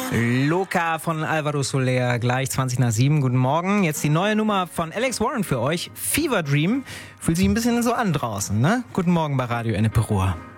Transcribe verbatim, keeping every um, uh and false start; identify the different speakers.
Speaker 1: Loca von Alvaro Soler, gleich zwanzig nach sieben. Guten Morgen. Jetzt die neue Nummer von Alex Warren für euch. Fever Dream. Fühlt sich ein bisschen so an draußen, ne? Guten Morgen bei Radio Ennepe Ruhr.